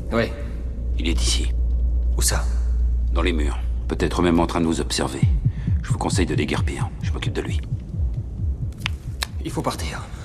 Oui. Il est ici. Où ça? Dans les murs. Peut-être même en train de nous observer. Je vous conseille de déguerpir. Je m'occupe de lui. Il faut partir.